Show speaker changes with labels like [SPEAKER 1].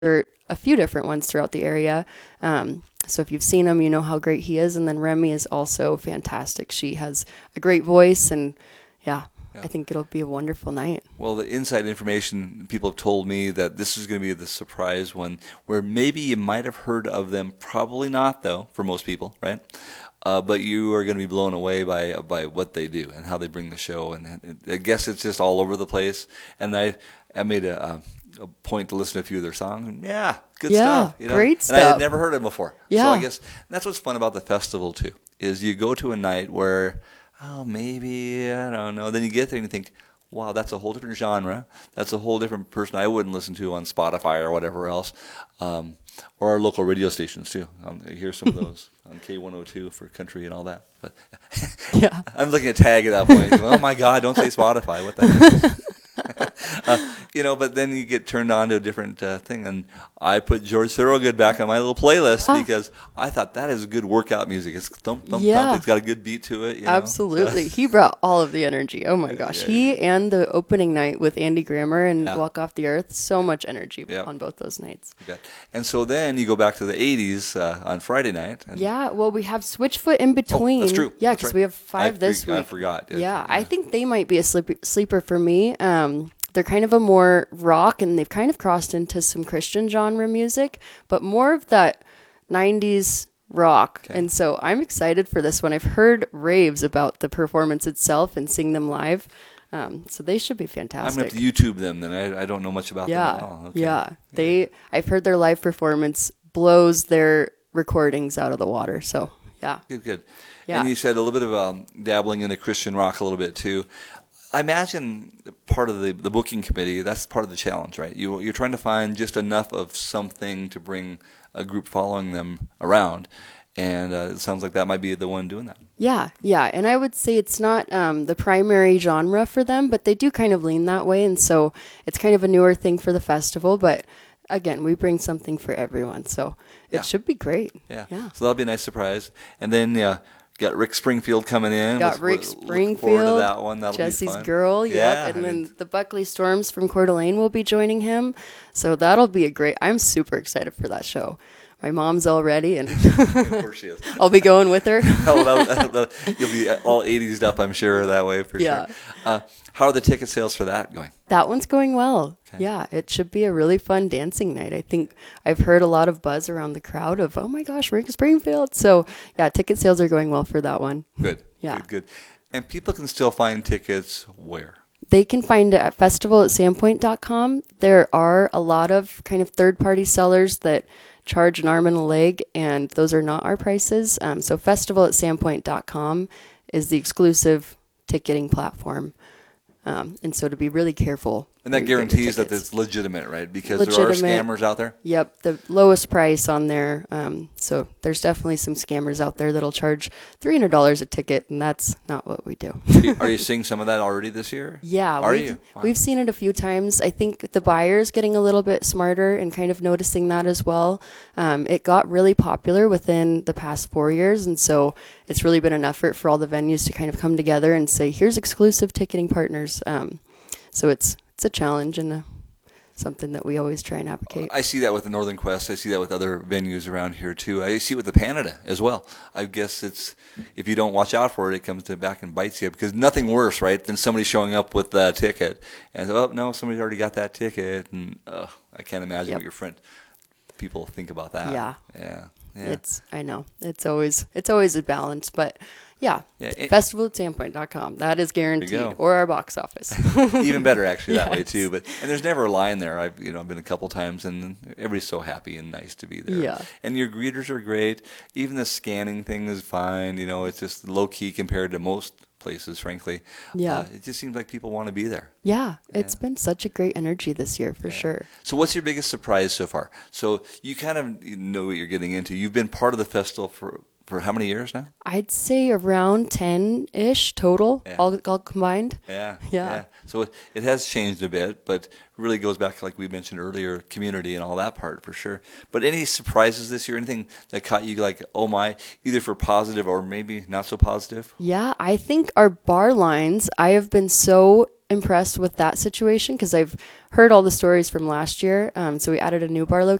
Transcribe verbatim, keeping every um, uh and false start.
[SPEAKER 1] there a few different ones throughout the area. Um, so if you've seen him, you know how great he is. And then Remy is also fantastic. She has a great voice, and yeah,
[SPEAKER 2] Yeah.
[SPEAKER 1] I think it'll be a wonderful night.
[SPEAKER 2] Well, the inside information, people have told me that this is going to be the surprise one, where maybe you might have heard of them, probably not though, for most people, right? Uh, but you are going to be blown away by by what they do and how they bring the show, and, and I guess it's just all over the place. And I I made a, a, a point to listen to a few of their songs. And yeah, good
[SPEAKER 1] Yeah,
[SPEAKER 2] stuff. You know?
[SPEAKER 1] great
[SPEAKER 2] And I had
[SPEAKER 1] stuff.
[SPEAKER 2] never heard it before. So
[SPEAKER 1] Yeah.
[SPEAKER 2] I guess that's what's fun about the festival too, is you go to a night where, oh, maybe, I don't know. Then you get there and you think, wow, that's a whole different genre. That's a whole different person I wouldn't listen to on Spotify or whatever else. Um, or our local radio stations too. Um, I hear some of those on K one oh two for country and all that. But
[SPEAKER 1] Yeah.
[SPEAKER 2] I'm looking at tag at that point. Oh my God, don't say Spotify. What the heck? uh, you know, but then you get turned on to a different uh, thing. And I put George Thorogood back on my little playlist
[SPEAKER 1] Ah.
[SPEAKER 2] because I thought that is good workout music. It's thump, thump,
[SPEAKER 1] Yeah.
[SPEAKER 2] thump. It's got a good beat to it. You know?
[SPEAKER 1] Absolutely. He brought all of the energy. Oh my gosh.
[SPEAKER 2] Yeah.
[SPEAKER 1] He and the opening night with Andy Grammer and
[SPEAKER 2] Yeah.
[SPEAKER 1] Walk Off the Earth, so much energy
[SPEAKER 2] Yeah.
[SPEAKER 1] on both those nights.
[SPEAKER 2] You bet. And so then you go back to the eighties uh, on Friday night. And
[SPEAKER 1] Yeah, well, we have Switchfoot in between.
[SPEAKER 2] Oh, true.
[SPEAKER 1] Yeah,
[SPEAKER 2] That's
[SPEAKER 1] because
[SPEAKER 2] right.
[SPEAKER 1] we have
[SPEAKER 2] I
[SPEAKER 1] five this
[SPEAKER 2] for- I
[SPEAKER 1] week.
[SPEAKER 2] forgot.
[SPEAKER 1] Yeah,
[SPEAKER 2] Yeah.
[SPEAKER 1] I think they might be a sleeper, sleeper for me. Um, they're kind of a more rock, and they've kind of crossed into some Christian genre music, but more of that nineties rock.
[SPEAKER 2] Okay.
[SPEAKER 1] And so I'm excited for this one. I've heard raves about the performance itself and seeing them live. Um, so they should be
[SPEAKER 2] I'm
[SPEAKER 1] fantastic.
[SPEAKER 2] going to have to YouTube them then. I, I don't know much about them
[SPEAKER 1] Yeah,
[SPEAKER 2] at all. Okay.
[SPEAKER 1] yeah. They. I've heard their live performance blows their recordings out of the water. So yeah,
[SPEAKER 2] Good, good.
[SPEAKER 1] Yeah.
[SPEAKER 2] And you said a little bit of um, dabbling into Christian rock a little bit too. I imagine part of the, the booking committee, that's part of the challenge, right? You, you're trying to find just enough of something to bring a group following them around. And uh, it sounds like that might be the one doing that.
[SPEAKER 1] yeah, yeah. And I would say it's not um, the primary genre for them, but they do kind of lean that way. And so it's kind of a newer thing for the festival. But again, we bring something for everyone. So it
[SPEAKER 2] Yeah.
[SPEAKER 1] should be great.
[SPEAKER 2] Yeah.
[SPEAKER 1] Yeah.
[SPEAKER 2] So that'll be a nice surprise. And then yeah, got Rick Springfield coming in.
[SPEAKER 1] Got
[SPEAKER 2] Let's-
[SPEAKER 1] Rick
[SPEAKER 2] looking forward to
[SPEAKER 1] Springfield,
[SPEAKER 2] that one. That'll
[SPEAKER 1] Jesse's
[SPEAKER 2] be fun.
[SPEAKER 1] girl, yep.
[SPEAKER 2] Yeah.
[SPEAKER 1] And
[SPEAKER 2] I
[SPEAKER 1] then
[SPEAKER 2] mean,
[SPEAKER 1] the Buckley Storms from Coeur d'Alene will be joining him. So that'll be a great, I'm super excited for that show. My mom's all ready, and
[SPEAKER 2] of course she is.
[SPEAKER 1] I'll be going with her.
[SPEAKER 2] Oh, that- that- you'll be all eighties up, I'm sure, that way for
[SPEAKER 1] Yeah.
[SPEAKER 2] sure. Uh, how are the ticket sales for that going?
[SPEAKER 1] That one's going well.
[SPEAKER 2] Okay.
[SPEAKER 1] Yeah, it should be a really fun dancing night. I think I've heard a lot of buzz around the crowd of, oh my gosh, Rick Springfield. So yeah, ticket sales are going well for that one.
[SPEAKER 2] Good.
[SPEAKER 1] Yeah.
[SPEAKER 2] Good, good. And people can still find tickets where?
[SPEAKER 1] They can find it at festival at sandpoint dot com. There are a lot of kind of third-party sellers that charge an arm and a leg, and those are not our prices. Um, so festival at sandpoint dot com is the exclusive ticketing platform. Um, and so to be really careful.
[SPEAKER 2] And that
[SPEAKER 1] when you get your
[SPEAKER 2] guarantees that
[SPEAKER 1] tickets.
[SPEAKER 2] it's legitimate, right? Because there are
[SPEAKER 1] Legitimate.
[SPEAKER 2] scammers out there.
[SPEAKER 1] Yep, the lowest price on there. Um, so there's definitely some scammers out there that'll charge three hundred dollars a ticket, and that's not what we do.
[SPEAKER 2] Are you seeing some of that already this year?
[SPEAKER 1] Yeah,
[SPEAKER 2] Are
[SPEAKER 1] we've,
[SPEAKER 2] you? Wow.
[SPEAKER 1] we've seen it a few times. I think the buyer's getting a little bit smarter and kind of noticing that as well. Um, it got really popular within the past four years, and so it's really been an effort for all the venues to kind of come together and say, here's exclusive ticketing partners. Um, so it's it's a challenge and a, something that we always try and advocate.
[SPEAKER 2] I see that with the Northern Quest. I see that with other venues around here too. I see it with the Canada as well. I guess it's if you don't watch out for it, it comes to back and bites you because nothing worse, right, than somebody showing up with that ticket and oh no, somebody's already got that ticket, and uh, I can't imagine
[SPEAKER 1] Yep.
[SPEAKER 2] what your friend people think about that.
[SPEAKER 1] Yeah.
[SPEAKER 2] yeah, yeah.
[SPEAKER 1] It's I know it's always it's always a balance, but yeah,
[SPEAKER 2] Yeah, it-
[SPEAKER 1] festival at sandpoint dot com, that is guaranteed,
[SPEAKER 2] go.
[SPEAKER 1] or our box office.
[SPEAKER 2] Even better actually that way
[SPEAKER 1] Yes.
[SPEAKER 2] too. But and there's never a line there. I've you know I've been a couple times and everybody's so happy and nice to be there.
[SPEAKER 1] Yeah.
[SPEAKER 2] And your greeters are great. Even the scanning thing is fine. You know, it's just low key compared to most places, frankly.
[SPEAKER 1] Yeah.
[SPEAKER 2] Uh, it just seems like people want to be there.
[SPEAKER 1] Yeah, it's
[SPEAKER 2] Yeah.
[SPEAKER 1] been such a great energy this year for sure.
[SPEAKER 2] So what's your biggest surprise so far? So you kind of know what you're getting into. You've been part of the festival for for how many years now?
[SPEAKER 1] I'd say around ten-ish total,
[SPEAKER 2] Yeah.
[SPEAKER 1] all, all combined.
[SPEAKER 2] Yeah,
[SPEAKER 1] Yeah.
[SPEAKER 2] So it, it has changed a bit, but really goes back to, like we mentioned earlier, community and all that part for sure. But any surprises this year? Anything that caught you like, oh my, either for positive or maybe not so positive?
[SPEAKER 1] Yeah, I think our bar lines, I have been so impressed with that situation because I've heard all the stories from last year. Um, so we added a new bar